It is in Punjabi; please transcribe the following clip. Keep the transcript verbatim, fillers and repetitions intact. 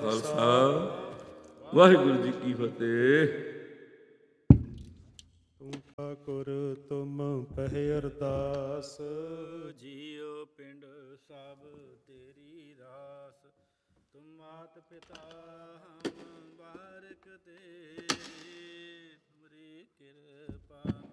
ਖਾਲਸਾ ਵਾਹਿਗੁਰੂ ਜੀ ਕੀ ਫਤਿਹ। ਤੂੰ ਠਾਕੁਰ ਤੁਮ ਪਹਿ ਅਰਦਾਸ, ਜੀਉ ਪਿੰਡ ਸਭ ਤੇਰੀ ਰਾਸ। ਤੁਮ ਮਾਤ ਪਿਤਾ ਹਮ ਬਾਰਿਕ ਤੇ, ਤੁਮਰੀ ਕਿਰਪਾ